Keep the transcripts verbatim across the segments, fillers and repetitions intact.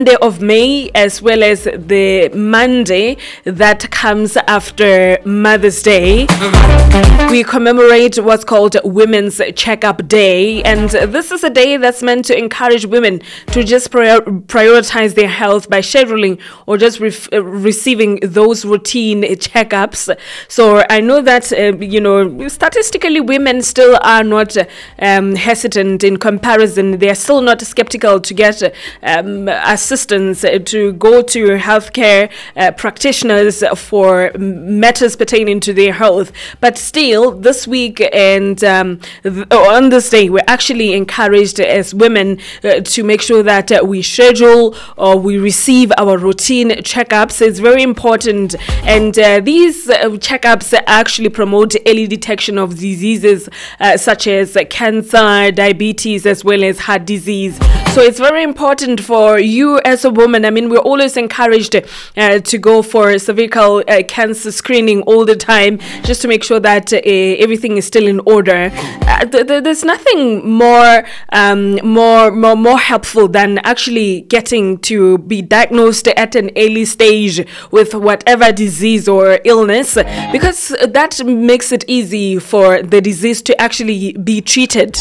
Day of May, as well as the Monday that comes after Mother's Day, we commemorate what's called Women's Checkup Day, and this is a day that's meant to encourage women to just prior- prioritize their health by scheduling or just re- receiving those routine checkups. So I know that uh, you know statistically women still are not um, hesitant in comparison. They are still not skeptical to get um, assistance to go to healthcare uh, practitioners for matters pertaining to their health. But still, this week and um, th- on this day, we're actually encouraged as women uh, to make sure that uh, we schedule or we receive our routine checkups. It's very important, and uh, these uh, checkups actually promote early detection of diseases uh, such as cancer, diabetes, as well as heart disease. So it's very important for you as a woman. I mean, we're always encouraged uh, to go for cervical uh, cancer screening all the time, just to make sure that uh, everything is still in order. Uh, th- th- there's nothing more, um, more, more, more helpful than actually getting to be diagnosed at an early stage with whatever disease or illness, because that makes it easy for the disease to actually be treated.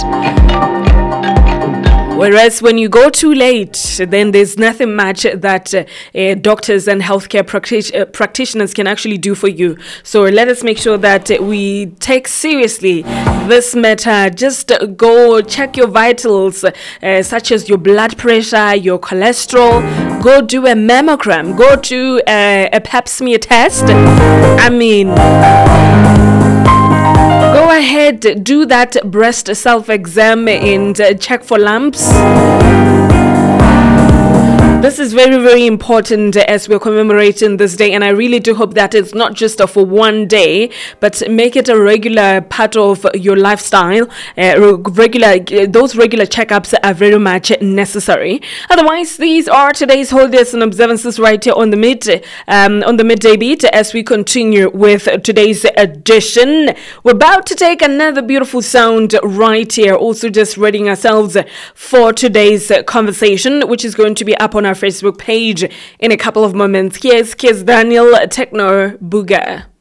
Whereas when you go too late, then there's nothing much that uh, uh, doctors and healthcare practi- uh, practitioners can actually do for you. So let us make sure that we take seriously this matter. Just go check your vitals, uh, such as your blood pressure, your cholesterol. Go do a mammogram. Go do uh, a pap smear test. I mean... Go ahead, do that breast self-exam and uh, check for lumps. This is very, very important as we're commemorating this day, and I really do hope that it's not just for one day, but make it a regular part of your lifestyle. Uh, regular, those regular checkups are very much necessary. Otherwise, these are today's holidays and observances right here on the mid, um, on the midday beat. As we continue with today's edition, we're about to take another beautiful sound right here. Also, just readying ourselves for today's conversation, which is going to be up on our Facebook page in a couple of moments. Here's Kiss Daniel, Techno Booger.